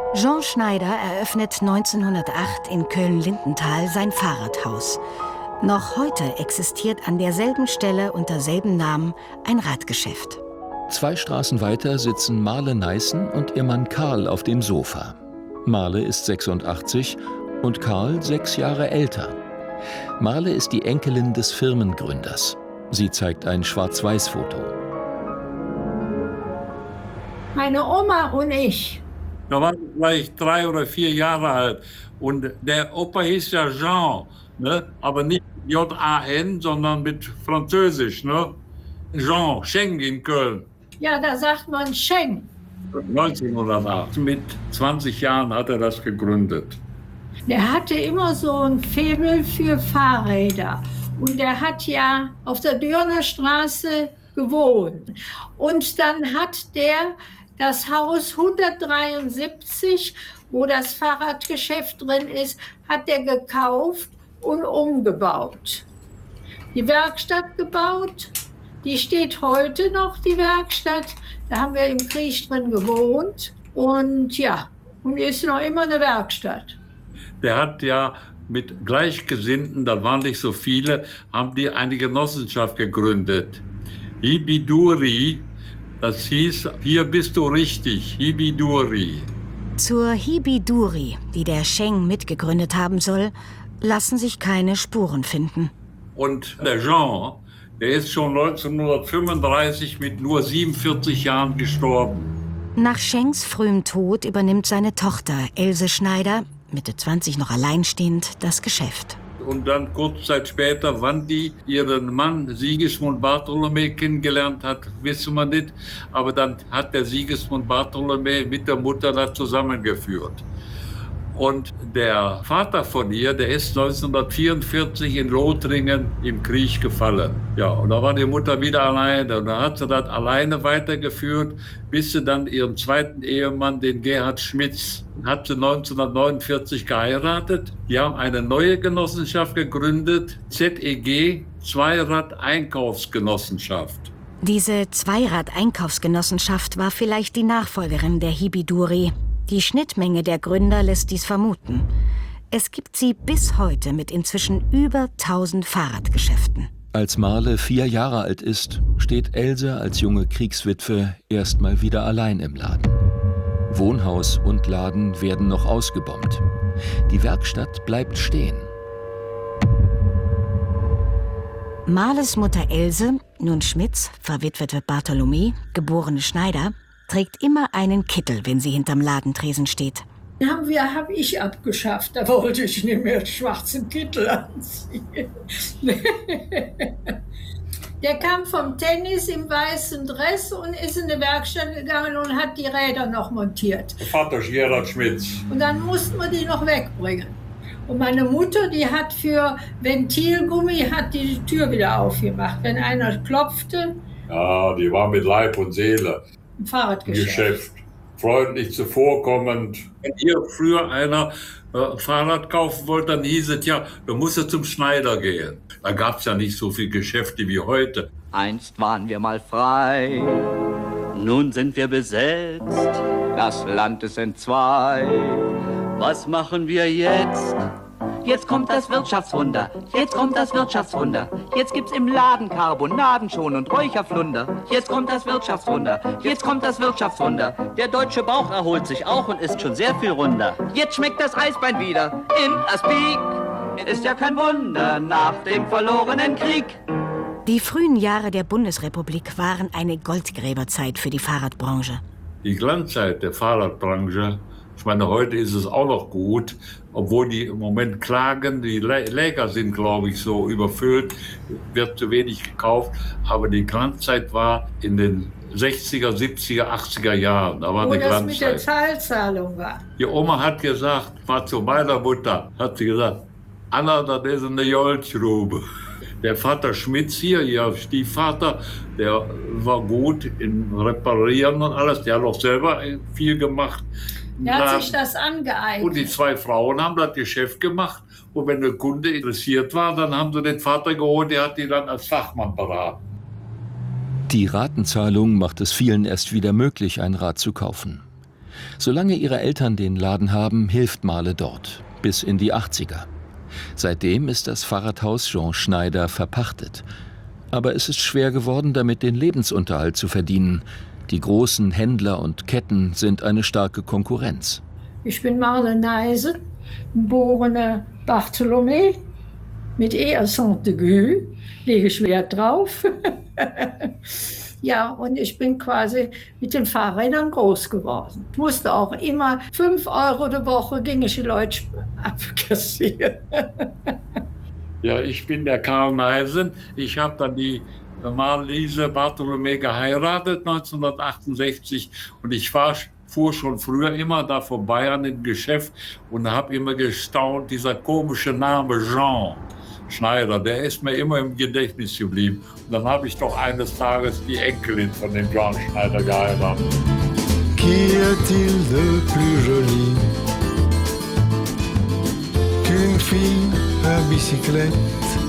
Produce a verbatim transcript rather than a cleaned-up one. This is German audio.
Jean Schneider eröffnet neunzehnhundertacht in Köln-Lindenthal sein Fahrradhaus. Noch heute existiert an derselben Stelle unter selben Namen ein Radgeschäft. Zwei Straßen weiter sitzen Marle Neißen und ihr Mann Karl auf dem Sofa. Marle ist sechsundachtzig und Karl sechs Jahre älter. Marle ist die Enkelin des Firmengründers. Sie zeigt ein Schwarz-Weiß-Foto. Meine Oma und ich. Da war ich vielleicht drei oder vier Jahre alt. Und der Opa hieß ja Jean, ne? Aber nicht J A N, sondern mit Französisch. Ne? Jean, Scheng in Köln. Ja, da sagt man Scheng. neunzehnhundertacht. Mit zwanzig Jahren hat er das gegründet. Der hatte immer so ein Faible für Fahrräder. Und der hat ja auf der Dürner Straße gewohnt. Und dann hat der das Haus hundertdreiundsiebzig, wo das Fahrradgeschäft drin ist, hat er gekauft und umgebaut. Die Werkstatt gebaut, die steht heute noch, die Werkstatt. Da haben wir im Krieg drin gewohnt. Und ja, und ist noch immer eine Werkstatt. Der hat ja mit Gleichgesinnten, da waren nicht so viele, haben die eine Genossenschaft gegründet. Hibiduri, das hieß, hier bist du richtig, Hibiduri. Zur Hibiduri, die der Scheng mitgegründet haben soll, lassen sich keine Spuren finden. Und der Jean, der ist schon neunzehnhundertfünfunddreißig mit nur siebenundvierzig Jahren gestorben. Nach Schenks frühem Tod übernimmt seine Tochter Else Schneider, Mitte zwanzig noch alleinstehend, das Geschäft. Und dann kurze Zeit später, wann die ihren Mann Sigismund Bartholomä kennengelernt hat, wissen wir nicht. Aber dann hat der Sigismund Bartholomä mit der Mutter da zusammengeführt. Und der Vater von ihr, der ist neunzehnhundertvierundvierzig in Lothringen im Krieg gefallen. Ja, und da war die Mutter wieder alleine. Und dann hat sie das alleine weitergeführt, bis sie dann ihren zweiten Ehemann, den Gerhard Schmitz, hat sie neunzehnhundertneunundvierzig geheiratet. Die haben eine neue Genossenschaft gegründet, Z E G, Zweirad-Einkaufsgenossenschaft. Diese Zweirad-Einkaufsgenossenschaft war vielleicht die Nachfolgerin der Hibiduri. Die Schnittmenge der Gründer lässt dies vermuten. Es gibt sie bis heute mit inzwischen über tausend Fahrradgeschäften. Als Marle vier Jahre alt ist, steht Else als junge Kriegswitwe erstmal wieder allein im Laden. Wohnhaus und Laden werden noch ausgebombt. Die Werkstatt bleibt stehen. Marles Mutter Else, nun Schmitz, verwitwete Bartholomä, geborene Schneider, trägt immer einen Kittel, wenn sie hinterm Ladentresen steht. Den haben wir, habe ich abgeschafft. Da wollte ich nicht mehr einen schwarzen Kittel anziehen. Der kam vom Tennis im weißen Dress und ist in die Werkstatt gegangen und hat die Räder noch montiert. Vater Gerhard Schmitz. Und dann mussten wir die noch wegbringen. Und meine Mutter, die hat für Ventilgummi hat die Tür wieder aufgemacht. Wenn einer klopfte. Ja, die war mit Leib und Seele. Im Fahrradgeschäft. Geschäft. Freundlich zuvorkommend. Wenn hier früher einer äh, Fahrrad kaufen wollte, dann hieß es ja, du musst ja zum Schneider gehen. Da gab es ja nicht so viele Geschäfte wie heute. Einst waren wir mal frei, nun sind wir besetzt, das Land ist entzwei. Was machen wir jetzt? Jetzt kommt das Wirtschaftswunder, jetzt kommt das Wirtschaftswunder. Jetzt gibt's im Laden Carbonaden schon und Räucherflunder. Jetzt kommt das Wirtschaftswunder, jetzt kommt das Wirtschaftswunder. Der deutsche Bauch erholt sich auch und ist schon sehr viel runder. Jetzt schmeckt das Eisbein wieder im Aspik. Ist ja kein Wunder nach dem verlorenen Krieg. Die frühen Jahre der Bundesrepublik waren eine Goldgräberzeit für die Fahrradbranche. Die Glanzzeit der Fahrradbranche, ich meine, heute ist es auch noch gut, obwohl die im Moment klagen, die Läger sind, glaube ich, so überfüllt, wird zu wenig gekauft. Aber die Glanzzeit war in den sechziger, siebziger, achtziger Jahren. Da war Wo eine das Glanzzeit. mit der Zahlzahlung war. Die Oma hat gesagt, war zu meiner Mutter, hat sie gesagt, Anna, das ist eine Joldgrube. Der Vater Schmitz hier, ihr Stiefvater, der war gut im Reparieren und alles. Der hat auch selber viel gemacht. Er hat sich das angeeignet. Und die zwei Frauen haben das Geschäft gemacht. Und wenn der Kunde interessiert war, dann haben sie den Vater geholt, der hat die dann als Fachmann beraten. Die Ratenzahlung macht es vielen erst wieder möglich, ein Rad zu kaufen. Solange ihre Eltern den Laden haben, hilft Marle dort, bis in die achtziger. Seitdem ist das Fahrradhaus Jean Schneider verpachtet. Aber es ist schwer geworden, damit den Lebensunterhalt zu verdienen. Die großen Händler und Ketten sind eine starke Konkurrenz. Ich bin Marle Neisen, geborene Bartholomä, mit E Accent aigu, lege ich Wert drauf. Ja, und ich bin quasi mit den Fahrrädern groß geworden. Ich musste auch immer fünf Euro die Woche, ging ich die Leute abkassieren. Ja, ich bin der Karl Neisen. Ich habe dann die Marlise Bartholomä geheiratet neunzehnhundertachtundsechzig und ich war, fuhr schon früher immer da vorbei an dem Geschäft und habe immer gestaunt, dieser komische Name Jean Schneider, der ist mir immer im Gedächtnis geblieben. Und dann habe ich doch eines Tages die Enkelin von dem Jean Schneider geheiratet. Qu'y a-t-il de plus joli qu'une fille à bicyclette?